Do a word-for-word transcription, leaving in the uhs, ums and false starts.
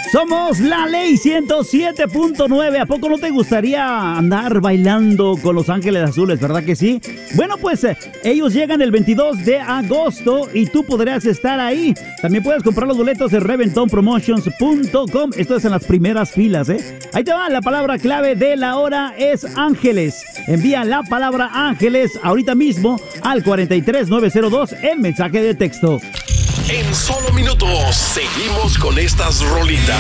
Somos la Ley ciento siete punto nueve. ¿A poco no te gustaría andar bailando con Los Ángeles Azules, verdad que sí? Bueno, pues eh, ellos llegan el veintidós de agosto y tú podrás estar ahí. También puedes comprar los boletos en reventón promotions punto com. Esto es en las primeras filas, ¿eh? Ahí te va, la palabra clave de la hora es ángeles. Envía la palabra ángeles ahorita mismo al cuatro tres nueve cero dos el mensaje de texto. En solo minutos seguimos con estas rolitas.